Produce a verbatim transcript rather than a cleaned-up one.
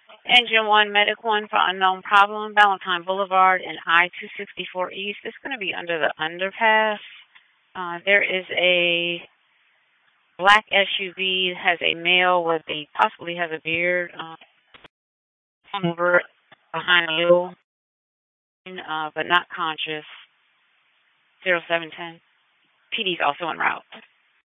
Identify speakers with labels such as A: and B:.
A: Engine one, Medic one for unknown problem, Valentine Boulevard and I two sixty-four East. It's going to be under the underpass. Uh, there is a black S U V, has a male with a, possibly has a beard, uh, over behind a wheel, uh, but not conscious. zero seven ten. P D's also en route.